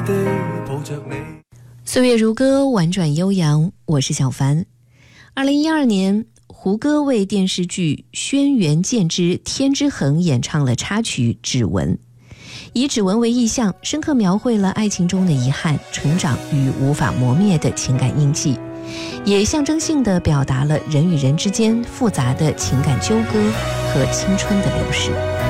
岁月如歌，婉转悠扬，我是小凡。2012年，胡歌为电视剧《轩辕剑之天之痕》演唱了插曲《指纹》，以指纹为意象，深刻描绘了爱情中的遗憾、成长与无法磨灭的情感印记，也象征性地表达了人与人之间复杂的情感纠葛和青春的流逝。